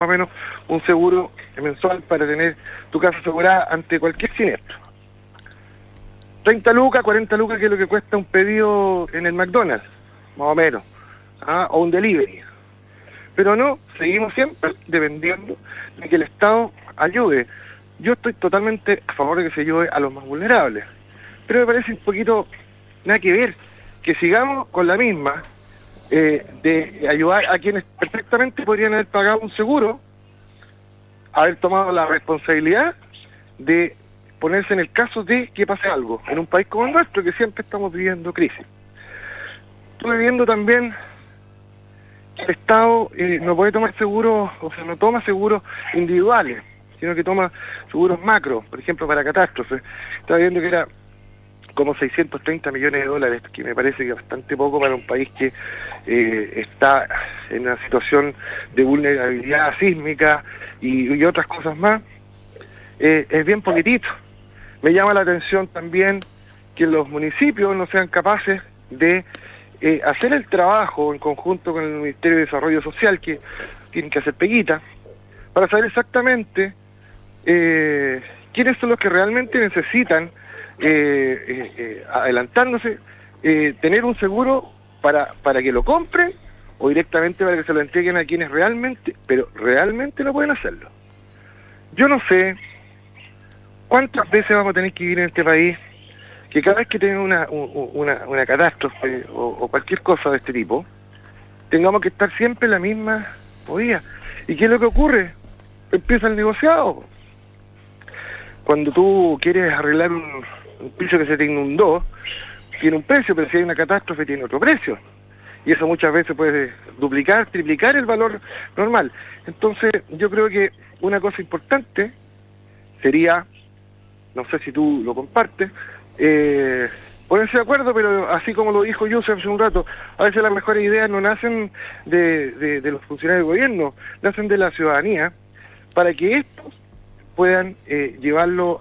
o menos un seguro mensual para tener tu casa asegurada ante cualquier siniestro. 30 lucas, 40 lucas, que es lo que cuesta un pedido en el McDonald's, más o menos, o un delivery. Pero no, seguimos siempre dependiendo de que el Estado ayude. Yo estoy totalmente a favor de que se ayude a los más vulnerables, pero me parece un poquito nada que ver que sigamos con la misma de ayudar a quienes perfectamente podrían haber pagado un seguro, haber tomado la responsabilidad de ponerse en el caso de que pase algo en un país como el nuestro, que siempre estamos viviendo crisis. Estuve viendo también que el Estado no puede tomar seguros, o sea, no toma seguros individuales, sino que toma seguros macro, por ejemplo, para catástrofes. Estaba viendo que era como 630 millones de dólares, que me parece que es bastante poco para un país que está en una situación de vulnerabilidad sísmica y otras cosas más. Es bien poquitito. Me llama la atención también que los municipios no sean capaces de hacer el trabajo en conjunto con el Ministerio de Desarrollo Social, que tienen que hacer peguita, para saber exactamente quiénes son los que realmente necesitan, adelantándose, tener un seguro para que lo compren, o directamente para que se lo entreguen a quienes realmente, pero realmente no pueden hacerlo. Yo no sé cuántas veces vamos a tener que vivir en este país que cada vez que tenga una catástrofe o cualquier cosa de este tipo, tengamos que estar siempre en la misma movida. ¿Y qué es lo que ocurre? Empieza el negociado. Cuando tú quieres arreglar un piso que se te inundó, tiene un precio, pero si hay una catástrofe tiene otro precio. Y eso muchas veces puede duplicar, triplicar el valor normal. Entonces, yo creo que una cosa importante sería, no sé si tú lo compartes, ponerse de acuerdo, pero así como lo dijo Joseph hace un rato, a veces las mejores ideas no nacen de los funcionarios del gobierno, nacen de la ciudadanía, para que estos puedan llevarlo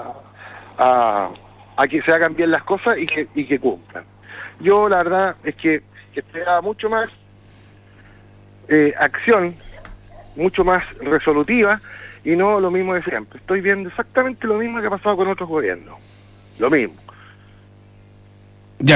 a que se hagan bien las cosas y que cumplan. Yo la verdad es que esperaba mucho más acción, mucho más resolutiva, y no lo mismo de siempre. Estoy viendo exactamente lo mismo que ha pasado con otros gobiernos. Lo mismo. Ya,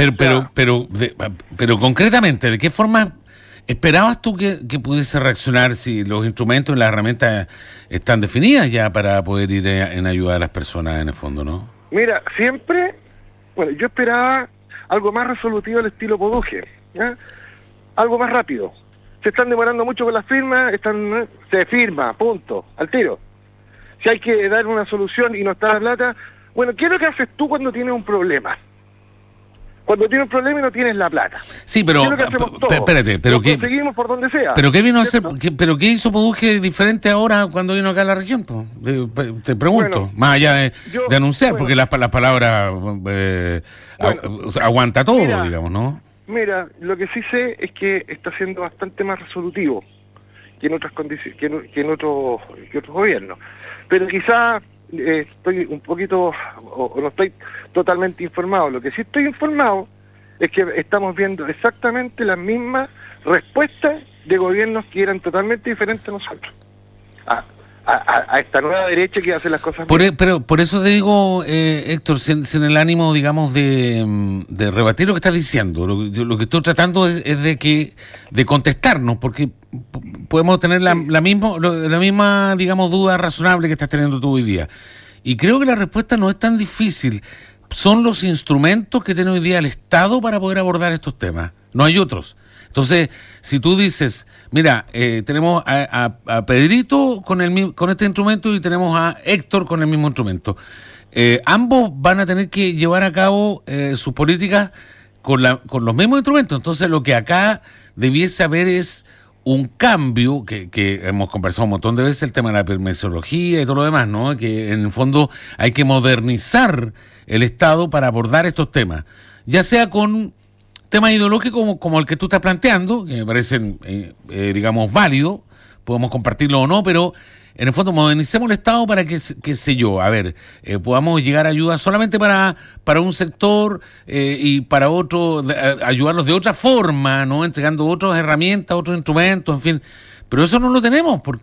pero concretamente, ¿de qué forma esperabas tú que pudiese reaccionar si los instrumentos y las herramientas están definidas ya para poder ir en ayuda a las personas en el fondo, no? Mira, siempre, bueno, yo esperaba algo más resolutivo al estilo Poduje, ¿ya? Algo más rápido. Se están demorando mucho con las firmas, se firma, punto, al tiro. Si hay que dar una solución y no está la plata, bueno, ¿qué es lo que haces tú cuando tienes un problema? Cuando tienes un problema y no tienes la plata. Sí, pero espérate, pero que seguimos por donde sea. Pero ¿qué vino a hacer? ¿Pero qué hizo Poduje diferente ahora cuando vino acá a la región? Te pregunto, bueno, más allá de anunciar, porque las palabras aguanta todo, mira, digamos, ¿no? Mira, lo que sí sé es que está siendo bastante más resolutivo que en otras condiciones, que en otros gobiernos. Pero quizá estoy un poquito, o no estoy totalmente informado. Lo que sí estoy informado es que estamos viendo exactamente las mismas respuestas de gobiernos que eran totalmente diferentes a nosotros. A esta nueva derecha que hace las cosas bien. Pero por eso te digo, Héctor, sin el ánimo, digamos, de rebatir lo que estás diciendo. Lo que estoy tratando es de contestarnos, porque podemos tener la misma, digamos, duda razonable que estás teniendo tú hoy día. Y creo que la respuesta no es tan difícil. Son los instrumentos que tiene hoy día el Estado para poder abordar estos temas. No hay otros. Entonces, si tú dices, mira, tenemos a Pedrito con este instrumento y tenemos a Héctor con el mismo instrumento, ambos van a tener que llevar a cabo sus políticas con los mismos instrumentos. Entonces, lo que acá debiese haber es un cambio, que hemos conversado un montón de veces, el tema de la permisología y todo lo demás, ¿no? Que en el fondo hay que modernizar el Estado para abordar estos temas, ya sea con temas ideológicos como el que tú estás planteando, que me parecen, digamos, válidos, podemos compartirlo o no, pero en el fondo modernicemos el Estado para que, qué sé yo, podamos llegar a ayuda solamente para un sector y para otro, ayudarlos de otra forma, ¿no? Entregando otras herramientas, otros instrumentos, en fin. Pero eso no lo tenemos, porque